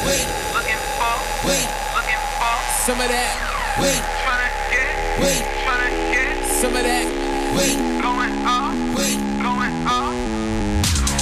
wait, looking for, wait, looking for, some of that, wait, tryna get, wait, tryna get, some of that, wait, going up, wait.